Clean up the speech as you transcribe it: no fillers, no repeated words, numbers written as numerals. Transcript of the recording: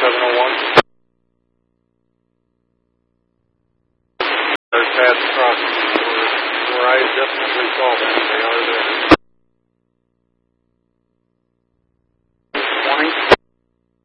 701. There's pads crossing where I definitely saw them. They are there.